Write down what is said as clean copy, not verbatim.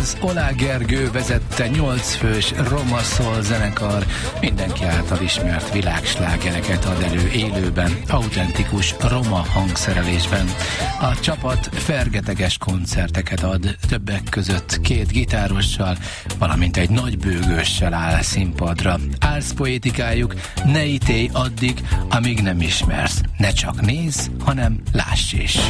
Az Olá Gergő vezette 8 fős Roma Soul zenekar mindenki által ismert világslágereket ad elő élőben, autentikus roma hangszerelésben. A csapat fergeteges koncerteket ad, többek között 2 gitárossal, valamint egy nagy bőgőssel áll színpadra. Álszpoétikájuk: ne ítélj addig, amíg nem ismersz. Ne csak nézz, hanem láss is.